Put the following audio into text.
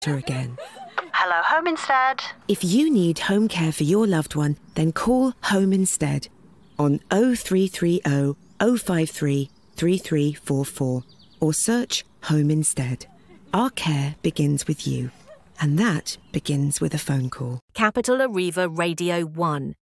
again. Hello, Home Instead. If you need home care for your loved one, then call Home Instead on 0330 053 3344 or search Home Instead. Our care begins with you, and that begins with a phone call. Capital Arriva Radio 1.